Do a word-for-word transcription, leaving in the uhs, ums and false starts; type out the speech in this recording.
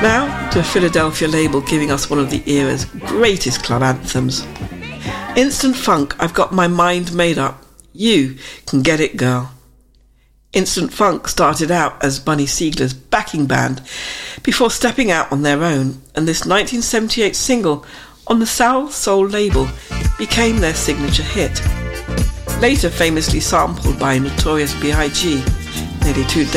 Now to a Philadelphia label giving us one of the era's greatest club anthems. Instant Funk, I've Got My Mind Made Up. You Can Get It, Girl. Instant Funk started out as Bunny Siegler's backing band before stepping out on their own, and this nineteen seventy-eight single on the Soul Soul label became their signature hit. Later famously sampled by Notorious B I G nearly two